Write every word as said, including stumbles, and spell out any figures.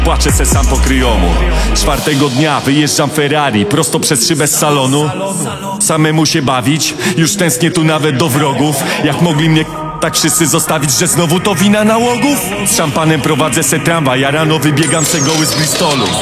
Płaczę se sam po kryjomu. Czwartego dnia wyjeżdżam Ferrari prosto przez szybę z salonu. Samemu się bawić, już tęsknię tu nawet do wrogów. Jak mogli mnie tak wszyscy zostawić, że znowu to wina nałogów? Z szampanem prowadzę se tramwaj, a rano wybiegam se goły z Bristolu.